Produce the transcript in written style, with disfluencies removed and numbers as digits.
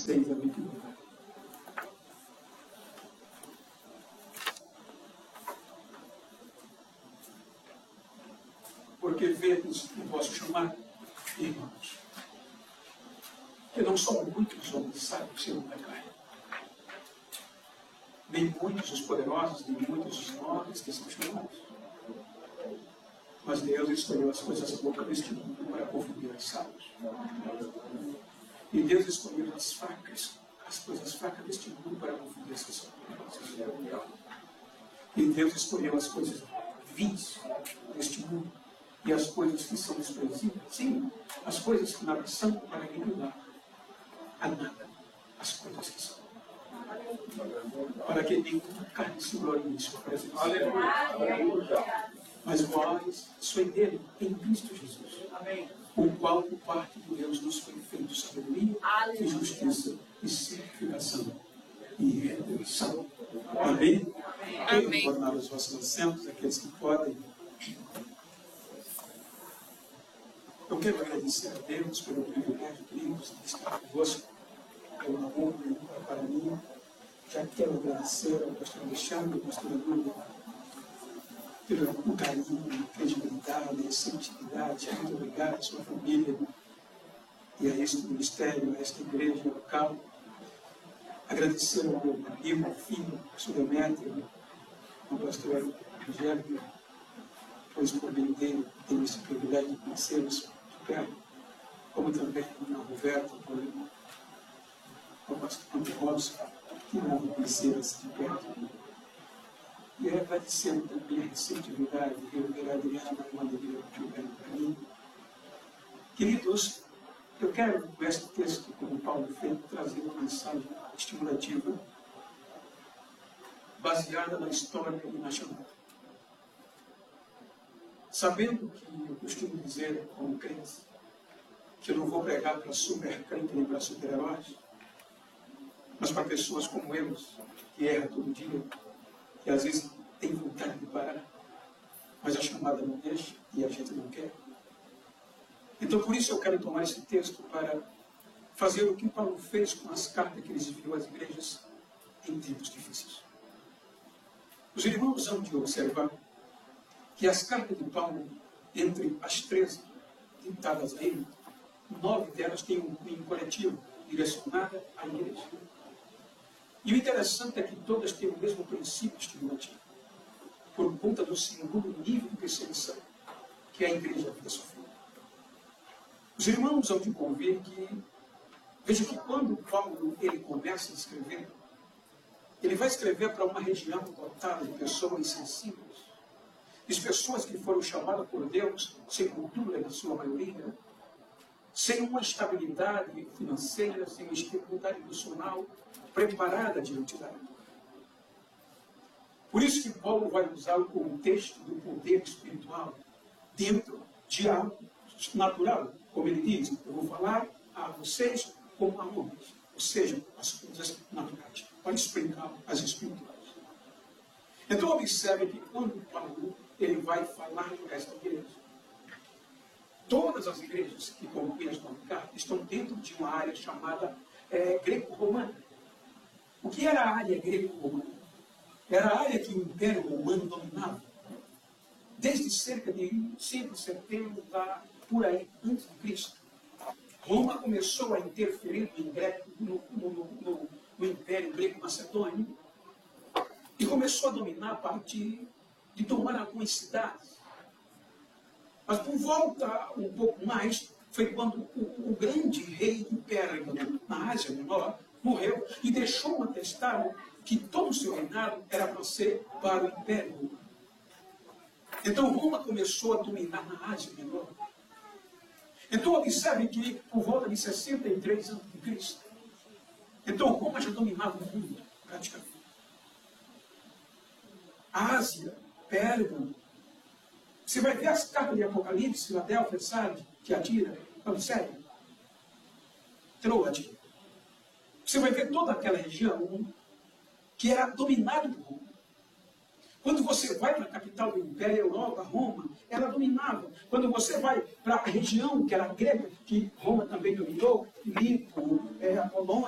6 a 22. Porque vedes o vosso chamado, irmãos, que não são muitos homens sábios segundo a carne, nem muitos os poderosos, nem muitos os nobres que são chamados. Mas Deus escolheu as coisas poucas deste mundo para confundir os sábios. E Deus escolheu as fracas, as coisas fracas deste mundo para confundir as coisas poderosas. E Deus escolheu as coisas vis deste mundo e as coisas que são desprezíveis, sim, as coisas que nada são para aniquilar a nada as coisas que são. Para que nenhuma carne se glorie em sua presença. Aleluia. Mas vós sois dele em Cristo Jesus. Amém. O qual, por parte de Deus, nos foi feito sabedoria e justiça e santificação e redenção. Amém? Amém. Tornar os vossos assentos, aqueles que podem. Eu quero agradecer a Deus pelo privilégio, queridos, de estar convosco, pelo amor para mim. Já quero agradecer ao pastor Alexandre, ao pastor Bruno, pelo carinho, credibilidade, receptividade. Muito obrigado à sua família e a este ministério, a esta igreja local. Agradecer ao meu amigo, ao filho, ao pastor Demétrio, ao pastor Angélico, pois por meio dele tenho esse privilégio de conhecê-los de perto, como também ao Roberto, ao pastor Robson, que não conhecê-los de perto. E agradecendo também a receptividade que o Adriana e o Alegria tiveram para mim. Queridos, eu quero, com este texto, como Paulo fez, trazer uma mensagem estimulativa, baseada na história e na chamada. Sabendo que eu costumo dizer, como crente, que eu não vou pregar para super crente nem para super-heróis, mas para pessoas como eu, que erram todo dia, que às vezes tem vontade de parar, mas a chamada não deixa e a gente não quer. Então, por isso eu quero tomar esse texto para fazer o que Paulo fez com as cartas que ele enviou às igrejas em tempos difíceis. Os irmãos hão de observar que as cartas de Paulo, entre as 13 ditadas a ele, 9 delas têm um cunho coletivo, direcionada à igreja. E o interessante é que todas têm o mesmo princípio estimulativo, por conta do segundo nível de perseguição que a igreja havia sofrido. Os irmãos hão de convir que, veja que quando Paulo ele começa a escrever, ele vai escrever para uma região dotada de pessoas insensíveis, de pessoas que foram chamadas por Deus sem cultura, na sua maioria, sem uma estabilidade financeira, sem uma estabilidade emocional preparada diante da época. Por isso que Paulo vai usar o contexto do poder espiritual dentro de algo natural. Como ele diz, eu vou falar a vocês como a homens, ou seja, as coisas naturais, para explicar as espirituais. Então observe que quando Paulo ele vai falar para esta igreja, todas as igrejas que compõem as 9 cartas estão dentro de uma área chamada greco-romana. O que era a área greco-romana? Era a área que o Império Romano dominava. Desde cerca de 170 por aí, antes de Cristo. Roma começou a interferir no Império Greco-Macedônio e começou a dominar a partir de tomar algumas cidades. Mas por volta um pouco mais, foi quando o grande rei de Pérgamo, na Ásia Menor, morreu e deixou um atestado que todo o seu reinado era para ser para o Império Romano. Então Roma começou a dominar na Ásia Menor. Então observe que por volta de 63 a.C., então Roma já dominava o mundo, praticamente. A Ásia, Pérgamo. Você vai ver as cartas de Apocalipse, Filadélfia, Sardes, Tiatira, Laodiceia, Troade. Você vai ver toda aquela região que era dominada por Roma. Quando você vai para a capital do Império, Europa, Roma, ela dominava. Quando você vai para a região que era grega, que Roma também dominou, Filipe, a Polônia,